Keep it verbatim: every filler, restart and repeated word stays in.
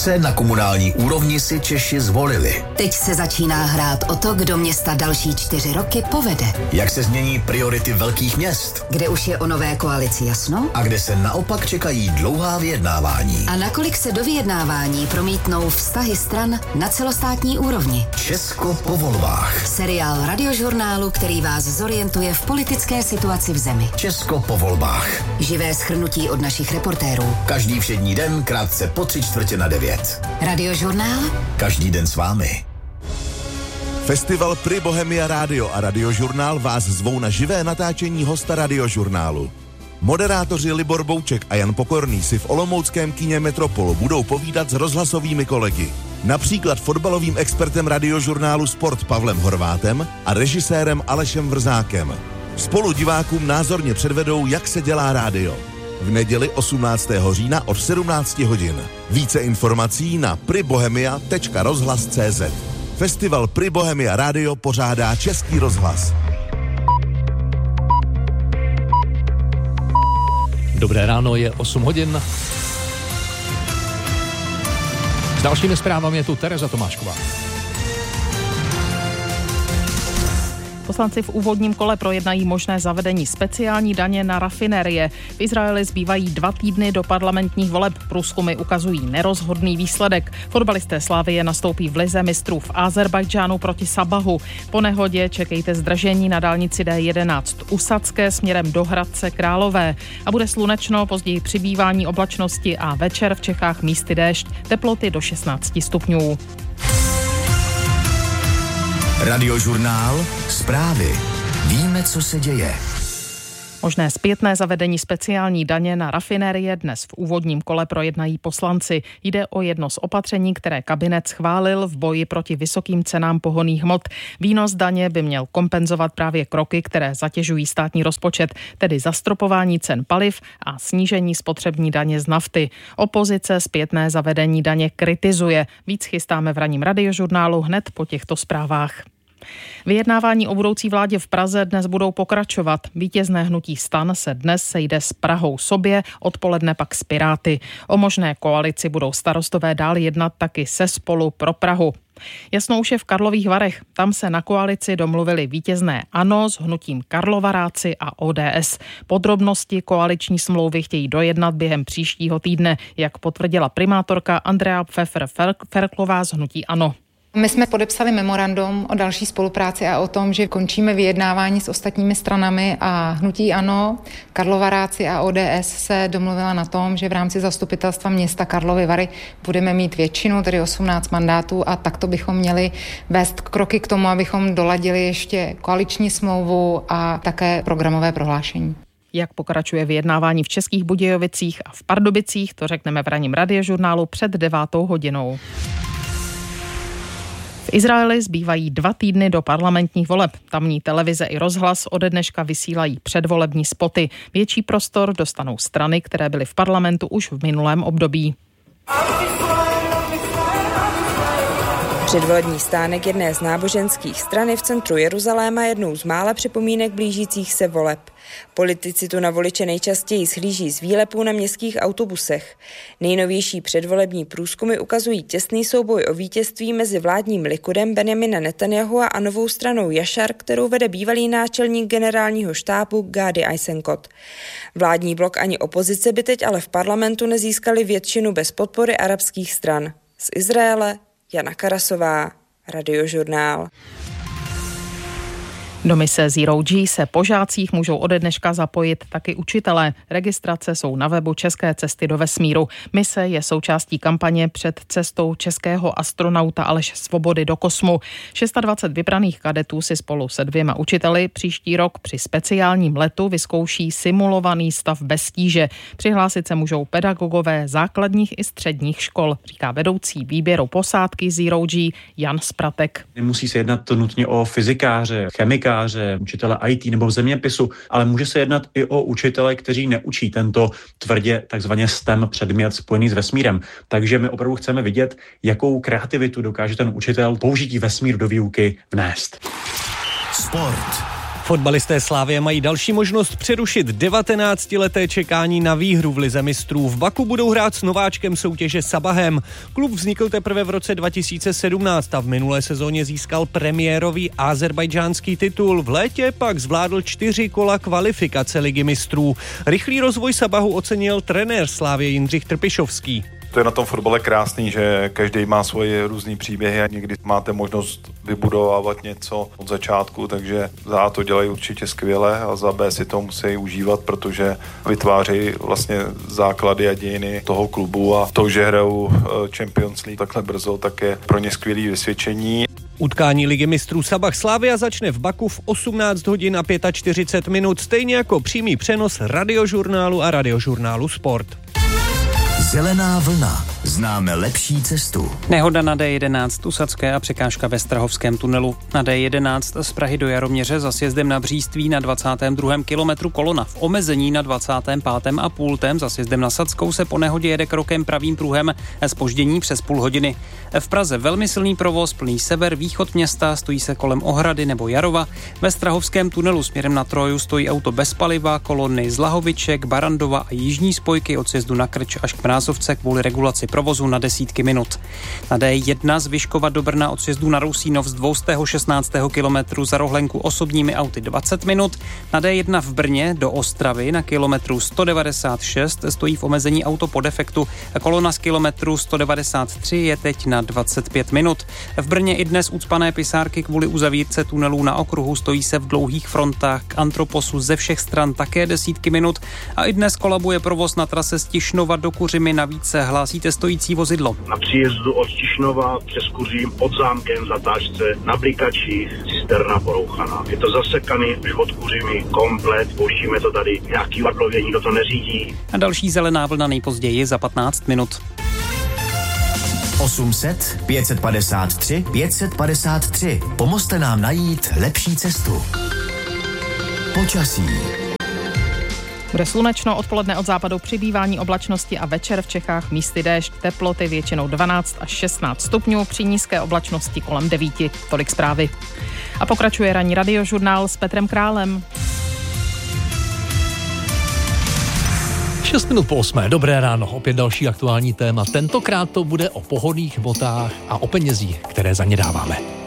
Obce na komunální úrovni si Češi zvolili. Teď se začíná hrát o to, kdo města další čtyři roky povede. Jak se změní priority velkých měst? Kde už je o nové koalici jasno? A kde se naopak čekají dlouhá vyjednávání? A nakolik se do vyjednávání promítnou vztahy stran na celostátní úrovni? Česko po volbách. Seriál radiožurnálu, který vás zorientuje v politické situaci v zemi. Česko po volbách. Živé shrnutí od našich reportérů. Každý všední den, krátce po tři čtvrtě na devět. Radiožurnál? Každý den s vámi. Festival Pri Bohemia Radio a Radiožurnál vás zvou na živé natáčení hosta Radiožurnálu. Moderátoři Libor Bouček a Jan Pokorný si v olomouckém kině Metropol budou povídat s rozhlasovými kolegy. Například fotbalovým expertem Radiožurnálu Sport Pavlem Horvátem a režisérem Alešem Vrzákem. Spolu divákům názorně předvedou, jak se dělá rádio. V neděli osmnáctého října od sedmnácti hodin. Více informací na pribohemia tečka rozhlas tečka cé zet. Festival Pri Bohemia Radio pořádá Český rozhlas. Dobré ráno, je osm hodin. S dalšími zprávami je tu Tereza Tomášková. Poslanci v úvodním kole projednají možné zavedení speciální daně na rafinérie. V Izraeli zbývají dva týdny do parlamentních voleb. Průzkumy ukazují nerozhodný výsledek. Fotbalisté Slavie nastoupí v lize mistrů v Azerbajdžánu proti Sabahu. Po nehodě čekejte zdržení na dálnici D jedenáct u Sadské směrem do Hradce Králové. A bude slunečno, později přibývání oblačnosti a večer v Čechách místy déšť. Teploty do šestnáct stupňů. Radiožurnál, zprávy. Víme, co se děje. Možné zpětné zavedení speciální daně na rafinérie dnes v úvodním kole projednají poslanci. Jde o jedno z opatření, které kabinet schválil v boji proti vysokým cenám pohonných hmot. Výnos daně by měl kompenzovat právě kroky, které zatěžují státní rozpočet, tedy zastropování cen paliv a snížení spotřební daně z nafty. Opozice zpětné zavedení daně kritizuje. Víc chystáme v ranním Radiožurnálu hned po těchto zprávách. Vyjednávání o budoucí vládě v Praze dnes budou pokračovat. Vítězné hnutí STAN se dnes sejde s Prahou sobě, odpoledne pak s Piráty. O možné koalici budou starostové dál jednat taky se Spolu pro Prahu. Jasno už je v Karlových Varech. Tam se na koalici domluvili vítězné ANO s hnutím Karlovaráci a O D S. Podrobnosti koaliční smlouvy chtějí dojednat během příštího týdne, jak potvrdila primátorka Andrea Pfeffer-Ferklová z hnutí ANO. My jsme podepsali memorandum o další spolupráci a o tom, že končíme vyjednávání s ostatními stranami a hnutí ANO, Karlovaráci a O D S se domluvila na tom, že v rámci zastupitelstva města Karlovy Vary budeme mít většinu, tedy osmnáct mandátů a takto bychom měli vést kroky k tomu, abychom doladili ještě koaliční smlouvu a také programové prohlášení. Jak pokračuje vyjednávání v Českých Budějovicích a v Pardubicích, to řekneme v ranním Radiožurnálu před devátou hodinou. V Izraeli zbývají dva týdny do parlamentních voleb. Tamní televize i rozhlas ode dneška vysílají předvolební spoty. Větší prostor dostanou strany, které byly v parlamentu už v minulém období. Předvolební stánek jedné z náboženských stran v centru Jeruzaléma jednou z mála připomínek blížících se voleb. Politici tu na voliče nejčastěji shlíží z výlepů na městských autobusech. Nejnovější předvolební průzkumy ukazují těsný souboj o vítězství mezi vládním Likudem Benjamina Netanyahua a novou stranou Jašar, kterou vede bývalý náčelník generálního štábu Gadi Eisenkot. Vládní blok ani opozice by teď ale v parlamentu nezískali většinu bez podpory arabských stran. Z Izraele Jana Karasová, Radiožurnál. Do mise Zero G se po žácích můžou ode dneška zapojit taky učitelé. Registrace jsou na webu České cesty do vesmíru. Mise je součástí kampaně před cestou českého astronauta Aleše Svobody do kosmu. dvacet šest vybraných kadetů si spolu se dvěma učiteli příští rok při speciálním letu vyzkouší simulovaný stav bez tíže. Přihlásit se můžou pedagogové základních i středních škol, říká vedoucí výběru posádky Zero G Jan Spratek. Nemusí se jednat to nutně o fyzikáře, chemikáře, učitele í té nebo zeměpisu, ale může se jednat i o učitele, kteří neučí tento tvrdě takzvaně STEM předmět spojený s vesmírem. Takže my opravdu chceme vidět, jakou kreativitu dokáže ten učitel použití vesmíru do výuky vnést. Sport. Fotbalisté Slavie mají další možnost přerušit devatenáctileté čekání na výhru v lize mistrů. V Baku budou hrát s nováčkem soutěže Sabahem. Klub vznikl teprve v roce dva tisíce sedmnáct a v minulé sezóně získal premiérový azerbajdžánský titul. V létě pak zvládl čtyři kola kvalifikace ligy mistrů. Rychlý rozvoj Sabahu ocenil trenér Slavie Jindřich Trpišovský. To je na tom fotbale krásný, že každý má svoje různý příběhy a někdy máte možnost vybudovávat něco od začátku, takže za A to dělají určitě skvěle a za B si to musí užívat, protože vytváří vlastně základy a dějiny toho klubu a to, že hrajou Champions League takhle brzo, tak je pro ně skvělý vysvědčení. Utkání ligy mistrů Sabah Slavia začne v Baku v osmnáct hodin a čtyřicet pět minut, stejně jako přímý přenos Radiožurnálu a Radiožurnálu Sport. Zelená vlna. Známe lepší cestu. Nehoda na D jedenáct u Sadské a překážka ve Strahovském tunelu. Na D jedenáct z Prahy do Jaroměře za sjezdem na Bříství na dvacátém druhém kilometru kolona. V omezení na dvacátém pátém a půltém za sjezdem na Sadskou se po nehodě jede krokem pravým pruhem, zpoždění přes půl hodiny. V Praze velmi silný provoz, plný sever, východ města, stojí se kolem Ohrady nebo Jarova. Ve Strahovském tunelu směrem na Troju stojí auto bez paliva, kolony z Lahoviček, Barandova a jižní spojky od sjezdu na Krč až k Mrázovce kvůli regulaci provozu na desítky minut. Na D jedna z Vyškova do Brna od sjezdu na Rousínov z dvě stě šestnáct kilometrů za rohlenku osobními auty dvacet minut. Na D jedna v Brně do Ostravy na kilometru sto devadesát šest stojí v omezení auto po defektu. Kolona z kilometru sto devadesát tři je teď na dvacet pět minut. V Brně i dnes ucpané pisárky kvůli uzavírce tunelů na okruhu, stojí se v dlouhých frontách k Antroposu ze všech stran také desítky minut a i dnes kolabuje provoz na trase z Tišnova do Kuřimy, navíc se hlásíte stojící vozidlo. Na příjezdu od Tišnova přes Kuřím, pod zámkem, zatáčce, na Blikačích, cisterna porouchaná. Je to zasekaný už od Kuřimy komplet, pouštíme to tady, nějaký vadlově, nikdo to neřídí. A další zelená vlna nejpozději za patnáct minut. osm set, pět set padesát tři, pět set padesát tři. Pomozte nám najít lepší cestu. Počasí. Bude slunečno, odpoledne od západu přibývání oblačnosti a večer v Čechách místy déšť, teploty většinou dvanáct až šestnáct stupňů, při nízké oblačnosti kolem devět. Tolik zprávy. A pokračuje ranní Radiožurnál s Petrem Králem. šest minut po osmé, dobré ráno, opět další aktuální téma. Tentokrát to bude o pohodných hmotách a o penězích, které za ně dáváme.